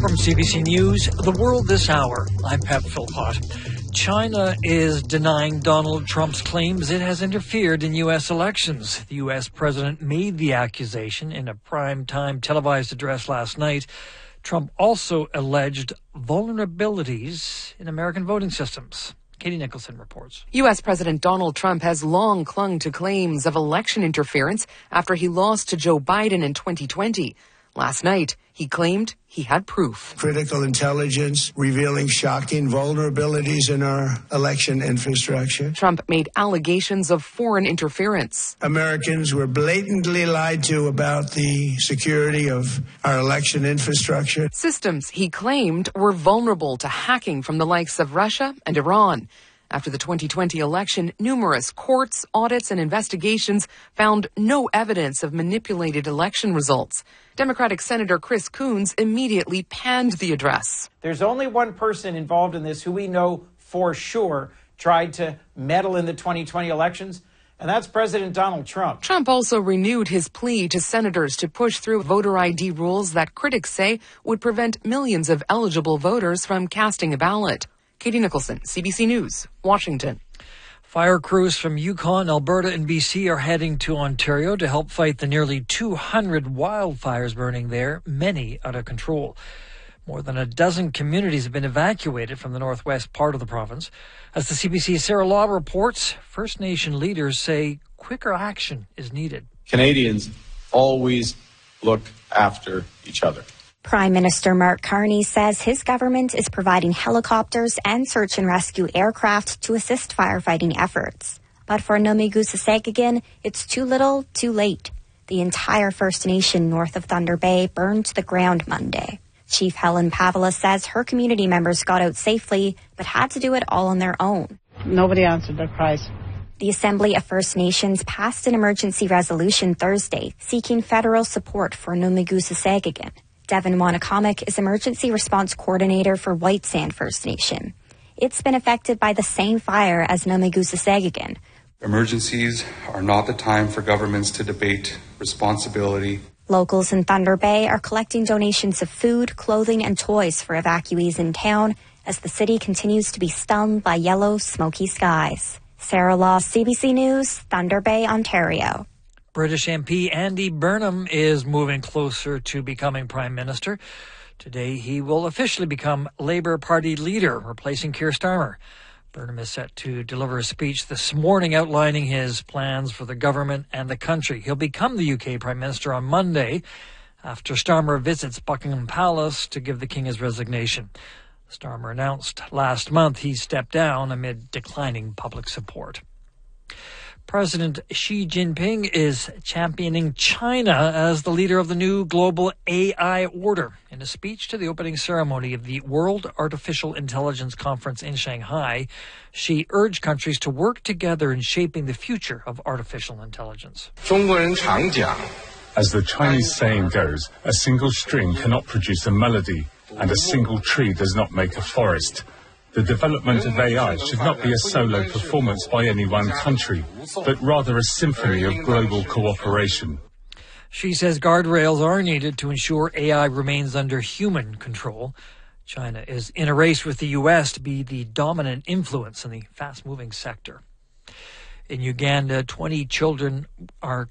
From CBC News, The World This Hour, I'm Pep Philpott. China is denying Donald Trump's claims it has interfered in U.S. elections. The U.S. president made the accusation in a prime-time televised address last night. Trump also alleged vulnerabilities in American voting systems. Katie Nicholson reports. U.S. President Donald Trump has long clung to claims of election interference after he lost to Joe Biden in 2020. Last night, he claimed he had proof. Critical intelligence revealing shocking vulnerabilities in our election infrastructure. Trump made allegations of foreign interference. Americans were blatantly lied to about the security of our election infrastructure. Systems he claimed were vulnerable to hacking from the likes of Russia and Iran. After the 2020 election, numerous courts, audits, and investigations found no evidence of manipulated election results. Democratic Senator Chris Coons immediately panned the address. There's only one person involved in this who we know for sure tried to meddle in the 2020 elections, and that's President Donald Trump. Trump also renewed his plea to senators to push through voter ID rules that critics say would prevent millions of eligible voters from casting a ballot. Katie Nicholson, CBC News, Washington. Fire crews from Yukon, Alberta, and BC are heading to Ontario to help fight the nearly 200 wildfires burning there, many out of control. More than a dozen communities have been evacuated from the northwest part of the province. As the CBC's Sarah Law reports, First Nation leaders say quicker action is needed. Canadians always look after each other. Prime Minister Mark Carney says his government is providing helicopters and search and rescue aircraft to assist firefighting efforts. But for Nomi-Guusasegagan, it's too little, too late. The entire First Nation north of Thunder Bay burned to the ground Monday. Chief Helen Pavela says her community members got out safely, but had to do it all on their own. Nobody answered their cries. The Assembly of First Nations passed an emergency resolution Thursday seeking federal support for Nomi-Guusasegagan. Devin Wanacomic is Emergency Response Coordinator for White Sand First Nation. It's been affected by the same fire as Nomi-Guusasegagan. Emergencies are not the time for governments to debate responsibility. Locals in Thunder Bay are collecting donations of food, clothing, and toys for evacuees in town as the city continues to be stunned by yellow, smoky skies. Sarah Law, CBC News, Thunder Bay, Ontario. British MP Andy Burnham is moving closer to becoming Prime Minister. Today, he will officially become Labour Party leader, replacing Keir Starmer. Burnham is set to deliver a speech this morning outlining his plans for the government and the country. He'll become the UK Prime Minister on Monday after Starmer visits Buckingham Palace to give the King his resignation. Starmer announced last month he stepped down amid declining public support. President Xi Jinping is championing China as the leader of the new global AI order. In a speech to the opening ceremony of the World Artificial Intelligence Conference in Shanghai, Xi urged countries to work together in shaping the future of artificial intelligence. As the Chinese saying goes, a single string cannot produce a melody, and a single tree does not make a forest. The development of AI should not be a solo performance by any one country, but rather a symphony of global cooperation. She says guardrails are needed to ensure AI remains under human control. China is in a race with the U.S. to be the dominant influence in the fast-moving sector. In Uganda, 20 children are